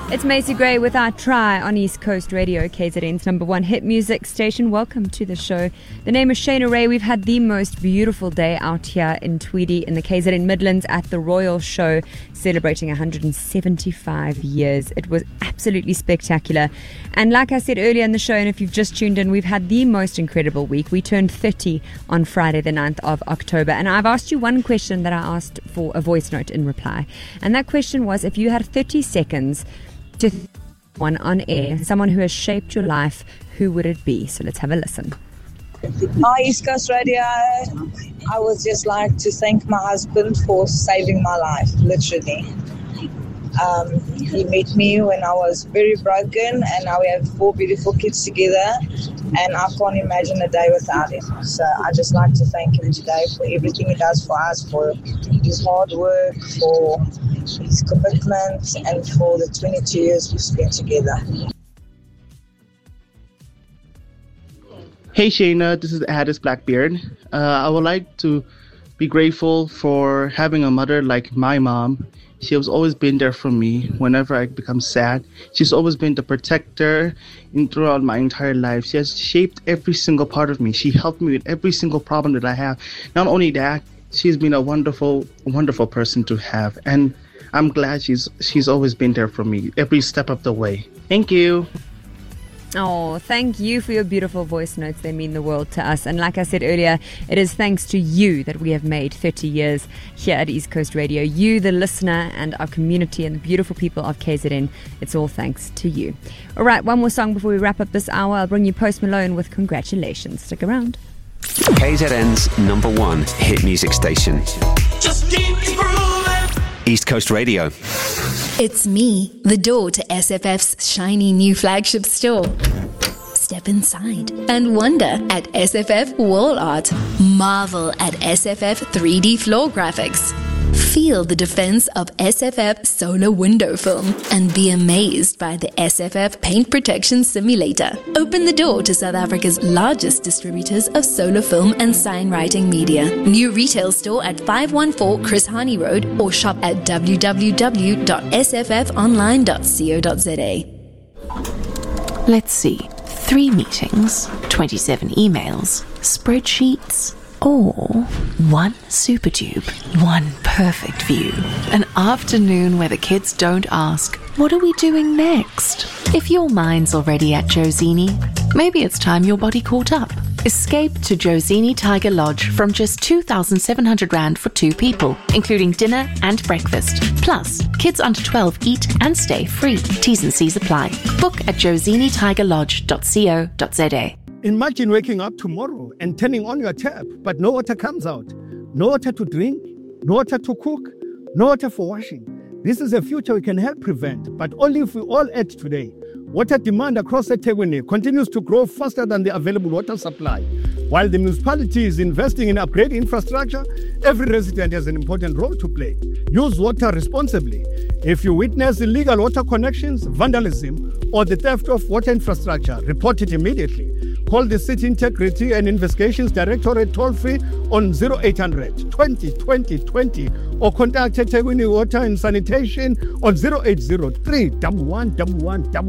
It's Macy Gray with our try on East Coast Radio, KZN's number one hit music station. Welcome to the show. The name is Shayna Ray. We've had the most beautiful day out here in Tweedy in the KZN Midlands at the Royal Show, celebrating 175 years. It was absolutely spectacular. And like I said earlier in the show, and if you've just tuned in, we've had the most incredible week. We turned 30 on Friday, the 9th of October. And I've asked you one question that I asked for a voice note in reply. And that question was, if you had 30 seconds to one on air, someone who has shaped your life, who would it be? So let's have a listen. Hi, East Coast Radio. I would just like to thank my husband for saving my life, literally. He met me when I was very broken, and now we have 4 beautiful kids together, and I can't imagine a day without him. So I just like to thank him today for everything he does for us, for his hard work, for his commitment, and for the 22 years we've spent together. Hey Shayna, this is Addis Blackbeard. I would like to be grateful for having a mother like my mom. She has always been there for me whenever I become sad. She's always been the protector throughout my entire life. She has shaped every single part of me. She helped me with every single problem that I have. Not only that, she's been a wonderful, wonderful person to have. And I'm glad she's always been there for me every step of the way. Thank you. Oh, thank you for your beautiful voice notes. They mean the world to us. And like I said earlier, it is thanks to you that we have made 30 years here at East Coast Radio. You, the listener, and our community and the beautiful people of KZN. It's all thanks to you. All right, one more song before we wrap up this hour. I'll bring you Post Malone with Congratulations. Stick around. KZN's number one hit music station. Just keep grooving. East Coast Radio. It's me, the door to SFF's shiny new flagship store. Step inside and wonder at SFF wall art. Marvel at SFF 3D floor graphics. Feel the defense of SFF solar window film and be amazed by the SFF paint protection simulator. Open the door to South Africa's largest distributors of solar film and signwriting media. New retail store at 514 Chris Hani Road or shop at www.sffonline.co.za. Let's see. 3 meetings, 27 emails, spreadsheets, or 1 super tube, 1 perfect view. An afternoon where the kids don't ask, what are we doing next? If your mind's already at Josini, maybe it's time your body caught up. Escape to Josini Tiger Lodge from just 2,700 Rand for 2 people, including dinner and breakfast. Plus, kids under 12 eat and stay free. T's and C's apply. Book at josinitigerlodge.co.za. Imagine waking up tomorrow and turning on your tap, but no water comes out. No water to drink, no water to cook, no water for washing. This is a future we can help prevent, but only if we all act today. Water demand across eThekwini continues to grow faster than the available water supply. While the municipality is investing in upgrading infrastructure, every resident has an important role to play. Use water responsibly. If you witness illegal water connections, vandalism, or the theft of water infrastructure, report it immediately. Call the City Integrity and Investigations Directorate toll-free on 0800 20 20 20 or contact eThekwini Water and Sanitation on 0803 1111